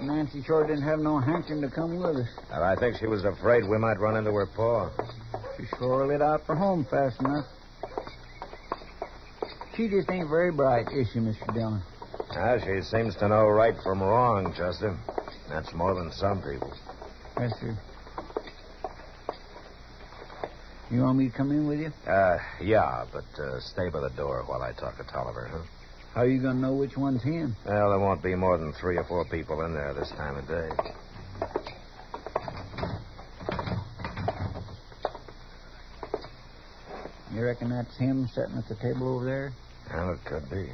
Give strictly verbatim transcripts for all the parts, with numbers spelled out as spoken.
Nancy sure didn't have no hankering to come with us. Well, I think she was afraid we might run into her paw. She sure lit out for home fast enough. She just ain't very bright, is she, Mister Dillon? Ah, she seems to know right from wrong, Chester. That's more than some people. Yes, sir. You want me to come in with you? Uh, yeah, but uh, stay by the door while I talk to Tolliver, huh? How are you going to know which one's him? Well, there won't be more than three or four people in there this time of day. You reckon that's him sitting at the table over there? Well, it could be.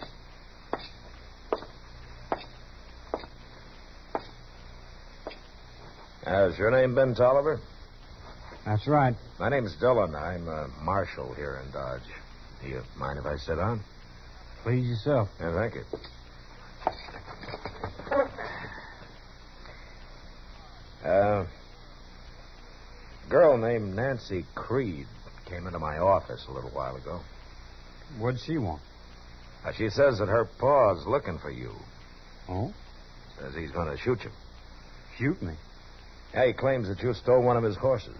Uh, is your name Ben Tolliver? That's right. My name's Dillon. I'm a marshal here in Dodge. Do you mind if I sit down? Please yourself. Yeah, thank you. Uh, a girl named Nancy Creed came into my office a little while ago. What'd she want? Uh, she says that her pa's looking for you. Oh? Says he's going to shoot you. Shoot me? Yeah, he claims that you stole one of his horses.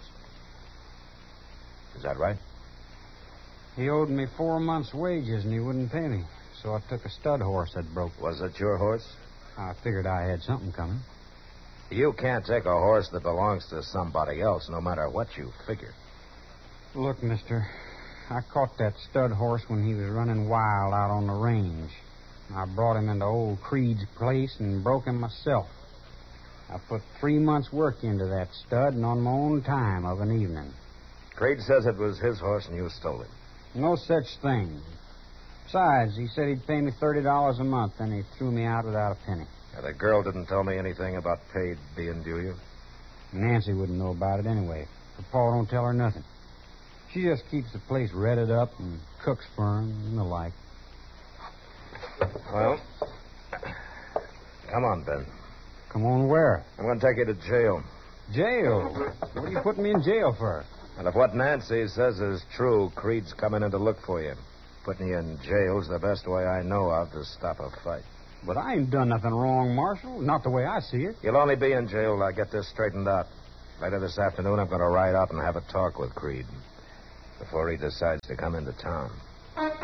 Is that right? He owed me four months' wages and he wouldn't pay me. So I took a stud horse that broke. Was it your horse? I figured I had something coming. You can't take a horse that belongs to somebody else, no matter what you figure. Look, mister, I caught that stud horse when he was running wild out on the range. I brought him into old Creed's place and broke him myself. I put three months' work into that stud and on my own time of an evening. Creed says it was his horse and you stole it. No such thing. Besides, he said he'd pay me thirty dollars a month, and he threw me out without a penny. Now, the girl didn't tell me anything about paid being due you? Nancy wouldn't know about it anyway. Her pa don't tell her nothing. She just keeps the place redded up and cooks for him and the like. Well, come on, Ben. Come on where? I'm going to take you to jail. Jail? What are you putting me in jail for? And if what Nancy says is true, Creed's coming in to look for you. Putting you in jail's the best way I know of to stop a fight. But I ain't done nothing wrong, Marshal. Not the way I see it. You'll only be in jail till I get this straightened out. Later this afternoon, I'm going to ride out and have a talk with Creed before he decides to come into town.